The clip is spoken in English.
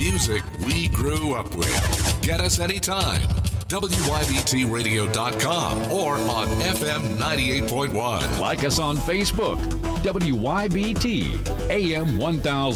music we grew up with. Get us anytime. WYBTRadio.com or on FM 98.1. Like us on Facebook. WYBT AM 1000.